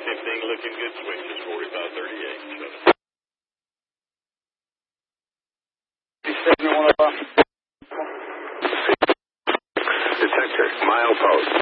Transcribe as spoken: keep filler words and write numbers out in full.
Everything looking good. Switch is forty-five thirty-eight. Detector, milepost.